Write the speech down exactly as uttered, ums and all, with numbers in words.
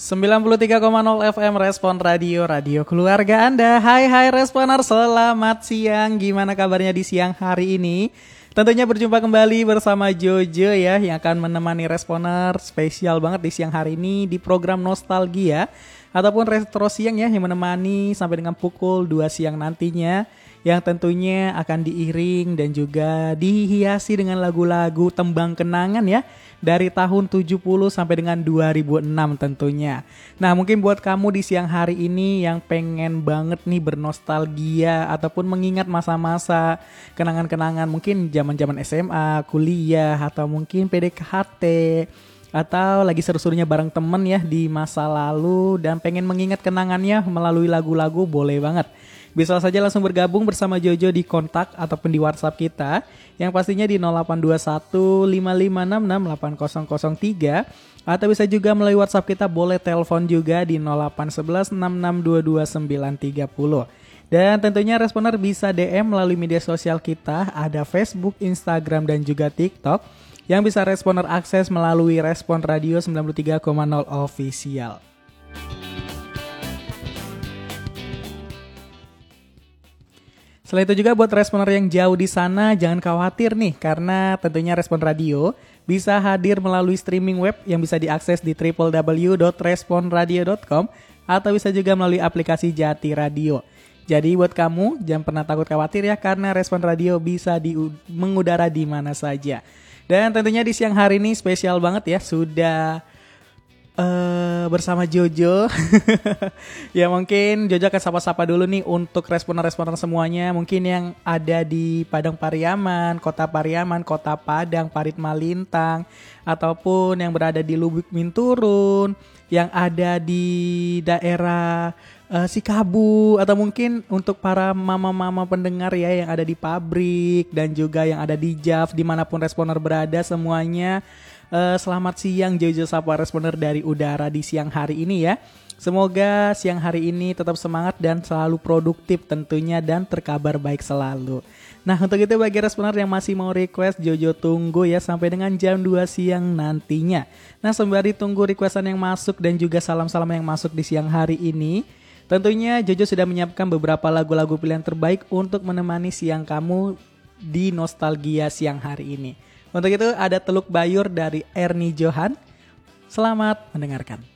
sembilan puluh tiga koma nol F M Respon Radio, radio keluarga Anda. Hai hai Responer, selamat siang. Gimana kabarnya di siang hari ini? Tentunya berjumpa kembali bersama Jojo ya, yang akan menemani Responer spesial banget di siang hari ini di program Nostalgia ataupun Retro Siang ya, yang menemani sampai dengan pukul dua siang nantinya, yang tentunya akan diiring dan juga dihiasi dengan lagu-lagu tembang kenangan ya, dari tahun tujuh puluh sampai dengan dua ribu enam tentunya. Nah, mungkin buat kamu di siang hari ini yang pengen banget nih bernostalgia ataupun mengingat masa-masa kenangan-kenangan mungkin zaman-zaman S M A, kuliah, atau mungkin P D K H T, atau lagi seru-serunya bareng temen ya di masa lalu dan pengen mengingat kenangannya melalui lagu-lagu, boleh banget. Bisa saja langsung bergabung bersama Jojo di kontak ataupun di WhatsApp kita, yang pastinya di nol delapan dua satu lima lima enam enam delapan nol nol tiga, atau bisa juga melalui WhatsApp kita, boleh telepon juga di nol delapan satu satu enam enam dua dua sembilan tiga nol. Dan tentunya Responer bisa D M melalui media sosial kita, ada Facebook, Instagram, dan juga TikTok, yang bisa Responer akses melalui Respon Radio sembilan puluh tiga koma nol Official. Selain itu juga buat Responer yang jauh di sana, jangan khawatir nih, karena tentunya Respon Radio bisa hadir melalui streaming web yang bisa diakses di w w w dot respon radio dot com, atau bisa juga melalui aplikasi Jati Radio. Jadi buat kamu jangan pernah takut khawatir ya, karena Respon Radio bisa di, mengudara di mana saja. Dan tentunya di siang hari ini spesial banget ya, sudah Uh, bersama Jojo. Ya mungkin Jojo akan sapa-sapa dulu nih untuk responer-responer semuanya, mungkin yang ada di Padang Pariaman, Kota Pariaman, Kota Padang, Parit Malintang, ataupun yang berada di Lubuk Minturun, yang ada di daerah uh, Sikabu, atau mungkin untuk para mama-mama pendengar ya yang ada di pabrik dan juga yang ada di J A V, dimanapun responer berada semuanya. Uh, selamat siang Jojo Sapa Responer dari udara di siang hari ini ya. Semoga siang hari ini tetap semangat dan selalu produktif tentunya, dan terkabar baik selalu. Nah, untuk itu bagi Responer yang masih mau request, Jojo tunggu ya sampai dengan jam dua siang nantinya. Nah, sembari tunggu requestan yang masuk dan juga salam-salam yang masuk di siang hari ini, tentunya Jojo sudah menyiapkan beberapa lagu-lagu pilihan terbaik untuk menemani siang kamu di Nostalgia siang hari ini. Untuk itu ada Teluk Bayur dari Ernie Johan. Selamat mendengarkan.